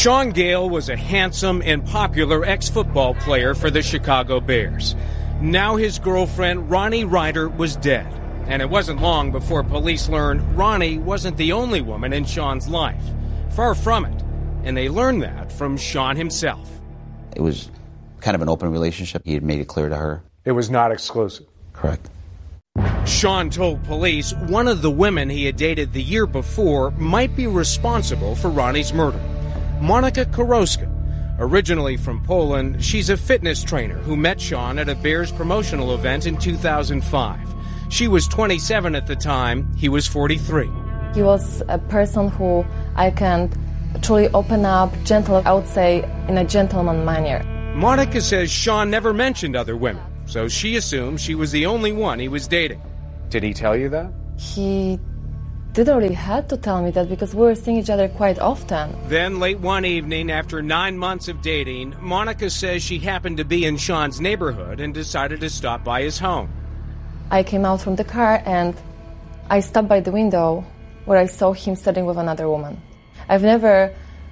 Sean Gale was a handsome and popular ex-football player for the Chicago Bears. Now his girlfriend, Ronnie Ryder, was dead. And it wasn't long before police learned Ronnie wasn't the only woman in Sean's life. Far from it. And they learned that from Sean himself. It was kind of an open relationship. He had made it clear to her. It was not exclusive. Correct. Sean told police one of the women he had dated the year before might be responsible for Ronnie's murder. Monika Kurowska. Originally from Poland, she's a fitness trainer who met Sean at a Bears promotional event in 2005. She was 27 at the time. He was 43. He was a person who I can truly open up, gentle, I would say, in a gentleman manner. Monika says Sean never mentioned other women, so she assumed she was the only one he was dating. Did he tell you that? He didn't really have to tell me that because we were seeing each other quite often. Then, late one evening, after 9 months of dating, Monika says she happened to be in Sean's neighborhood and decided to stop by his home. I came out from the car and I stopped by the window where I saw him sitting with another woman. I've never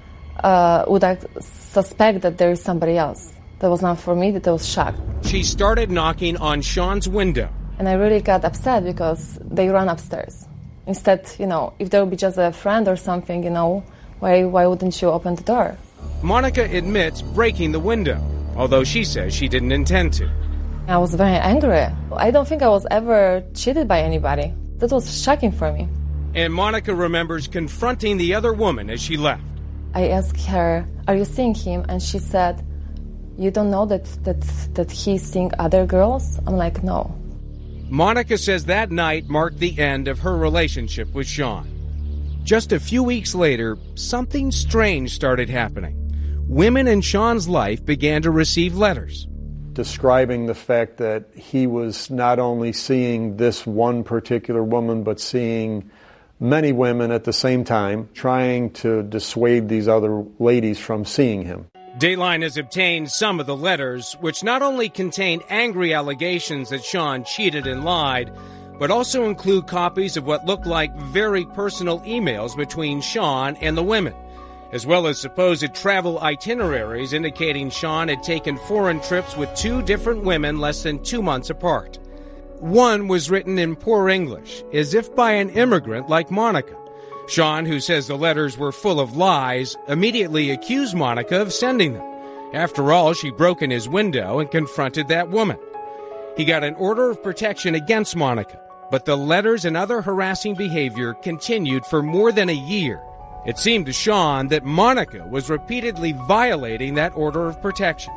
would I suspect that there is somebody else. That was not for me, that I was shocked. She started knocking on Sean's window. And I really got upset because they ran upstairs. Instead, if there would be just a friend or something, why wouldn't you open the door? Monika admits breaking the window, although she says she didn't intend to. I was very angry. I don't think I was ever cheated by anybody. That was shocking for me. And Monika remembers confronting the other woman as she left. I asked her, "Are you seeing him?" And she said, "You don't know that he's seeing other girls?" I'm like, "No." Monika says that night marked the end of her relationship with Sean. Just a few weeks later, something strange started happening. Women in Sean's life began to receive letters describing the fact that he was not only seeing this one particular woman, but seeing many women at the same time, trying to dissuade these other ladies from seeing him. Dateline has obtained some of the letters, which not only contain angry allegations that Sean cheated and lied, but also include copies of what looked like very personal emails between Sean and the women, as well as supposed travel itineraries indicating Sean had taken foreign trips with 2 different women less than 2 months apart. One was written in poor English, as if by an immigrant like Monika. Sean, who says the letters were full of lies, immediately accused Monika of sending them. After all, she broke in his window and confronted that woman. He got an order of protection against Monika, but the letters and other harassing behavior continued for more than a year. It seemed to Sean that Monika was repeatedly violating that order of protection.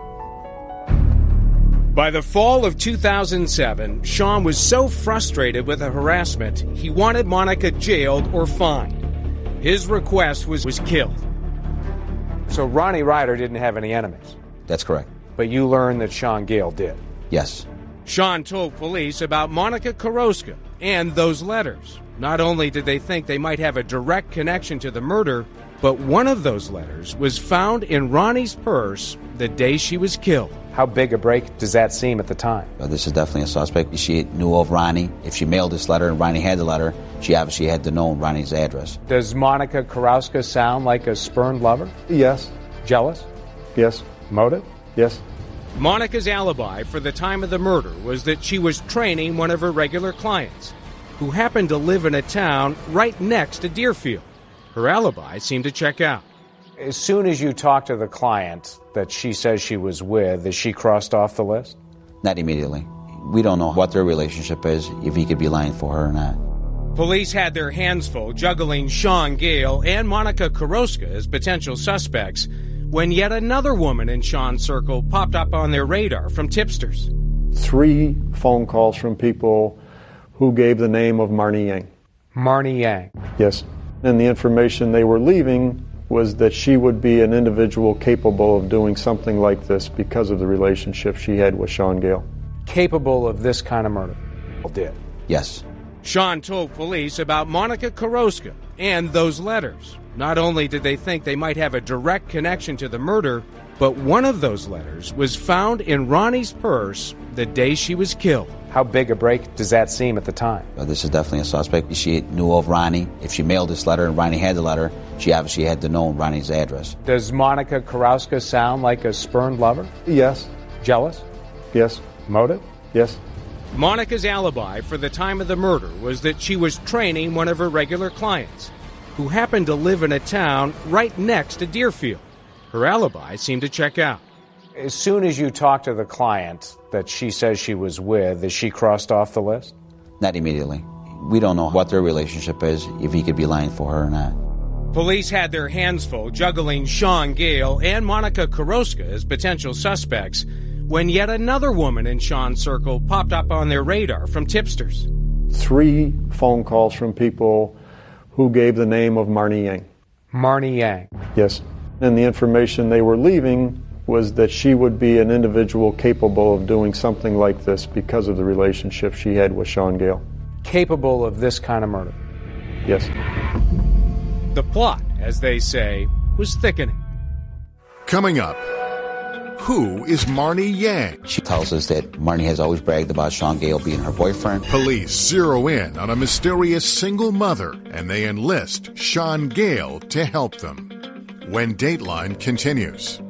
By the fall of 2007, Sean was so frustrated with the harassment, he wanted Monika jailed or fined. His request was killed. So Ronnie Ryder didn't have any enemies? That's correct. But you learned that Sean Gale did? Yes. Sean told police about Monika Kurowska and those letters. Not only did they think they might have a direct connection to the murder, but one of those letters was found in Ronnie's purse the day she was killed. How big a break does that seem at the time? This is definitely a suspect. She knew of Ronnie. If she mailed this letter and Ronnie had the letter, she obviously had to know Ronnie's address. Does Monika Kurowska sound like a spurned lover? Yes. Jealous? Yes. Motive? Yes. Monika's alibi for the time of the murder was that she was training one of her regular clients, who happened to live in a town right next to Deerfield. Her alibi seemed to check out. As soon as you talked to the client that she says she was with, is she crossed off the list? Not immediately. We don't know what their relationship is, if he could be lying for her or not. Police had their hands full juggling Sean Gale and Monika Kurowska as potential suspects when yet another woman in Sean's circle popped up on their radar from tipsters. 3 phone calls from people who gave the name of Marnie Yang. Marnie Yang? Yes. And the information they were leaving was that she would be an individual capable of doing something like this because of the relationship she had with Sean Gale. Capable of this kind of murder? Did. Yes. Sean told police about Monika Kurowska and those letters. Not only did they think they might have a direct connection to the murder, but one of those letters was found in Ronnie's purse the day she was killed. How big a break does that seem at the time? This is definitely a suspect. She knew of Ronnie. If she mailed this letter and Ronnie had the letter, she obviously had to know Ronnie's address. Does Monica Karauska sound like a spurned lover? Yes. Jealous? Yes. Motive? Yes. Monica's alibi for the time of the murder was that she was training one of her regular clients, who happened to live in a town right next to Deerfield. Her alibi seemed to check out. As soon as you talk to the client that she says she was with, is she crossed off the list? Not immediately. We don't know what their relationship is, if he could be lying for her or not. Police had their hands full juggling Sean Gale and Monica Karauska as potential suspects when yet another woman in Sean's circle popped up on their radar from tipsters. 3 phone calls from people who gave the name of Marnie Yang. Marnie Yang? Yes. And the information they were leaving was that she would be an individual capable of doing something like this because of the relationship she had with Sean Gale. Capable of this kind of murder? Yes. The plot, as they say, was thickening. Coming up, who is Marnie Yang? She tells us that Marnie has always bragged about Sean Gale being her boyfriend. Police zero in on a mysterious single mother, and they enlist Sean Gale to help them. When Dateline continues.